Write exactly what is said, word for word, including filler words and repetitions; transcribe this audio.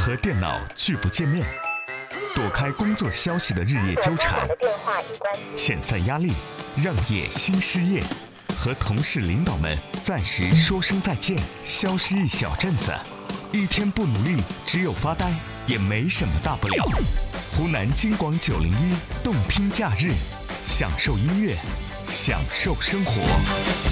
和电脑拒不见面，躲开工作消息的日夜纠缠，潜在压力让野心失业，和同事领导们暂时说声再见，消失一小阵子，一天不努力，只有发呆，也没什么大不了。湖南金广九零一动听假日，享受音乐，享受生活。